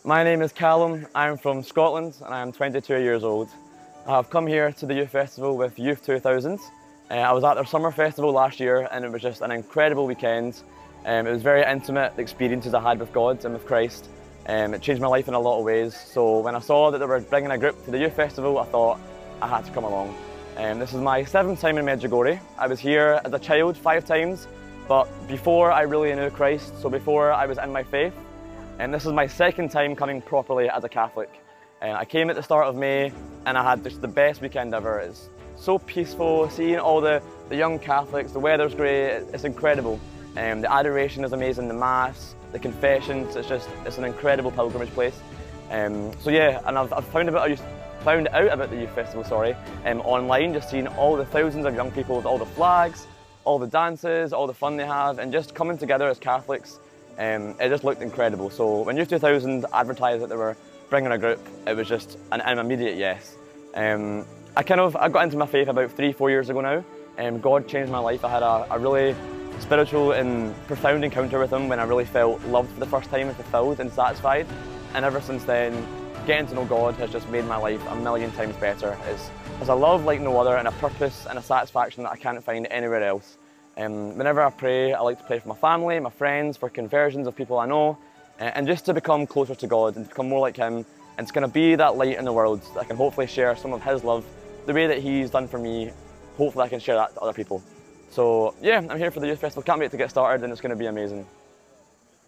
My name is Callum, I'm from Scotland and I am 22 years old. I have come here to the Youth Festival with Youth 2000. I was at their summer festival last year and it was just an incredible weekend. It was very intimate, the experiences I had with God and with Christ. It changed my life in a lot of ways, so when I saw that they were bringing a group to the Youth Festival, I thought I had to come along. This is my 7th time in Medjugorje. I was here as a child 5 times, but before I really knew Christ, so before I was in my faith. And this is my 2nd time coming properly as a Catholic. I came at the start of May and I had just the best weekend ever. It's so peaceful, seeing all the young Catholics, the weather's great, it's incredible. The adoration is amazing, the Mass, the confessions, it's an incredible pilgrimage place. So yeah, and I've found out about the Youth Festival, online, just seeing all the thousands of young people with all the flags, all the dances, all the fun they have, and just coming together as Catholics. It just looked incredible. So when Youth 2000 advertised that they were bringing a group, it was just an immediate yes. I got into my faith about 3-4 years ago now. God changed my life. I had a really spiritual and profound encounter with Him when I really felt loved for the first time and fulfilled and satisfied. And ever since then, getting to know God has just made my life a million times better. It's a love like no other and a purpose and a satisfaction that I can't find anywhere else. Whenever I pray, I like to pray for my family, my friends, for conversions of people I know, and just to become closer to God and become more like Him, and to kind of be that light in the world that I can hopefully share some of His love, the way that He's done for me. Hopefully I can share that to other people. So yeah, I'm here for the Youth Festival, can't wait to get started and it's going to be amazing.